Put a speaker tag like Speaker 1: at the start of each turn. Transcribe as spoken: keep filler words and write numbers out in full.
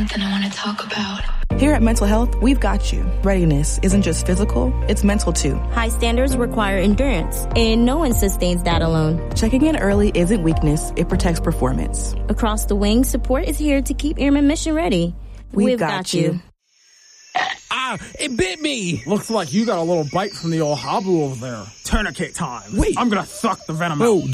Speaker 1: something I want to talk about.
Speaker 2: Here at Mental Health, we've got you. Readiness isn't just physical, it's mental too.
Speaker 3: High standards require endurance, and no one sustains that alone.
Speaker 2: Checking in early isn't weakness, it protects performance.
Speaker 3: Across the wing, support is here to keep Airmen mission ready.
Speaker 2: We've, we've got, got you. you.
Speaker 4: Ah, it bit me.
Speaker 5: Looks like you got a little bite from the old habu over there. Tourniquet time.
Speaker 4: Wait.
Speaker 5: I'm gonna suck the venom
Speaker 4: oh,
Speaker 5: out.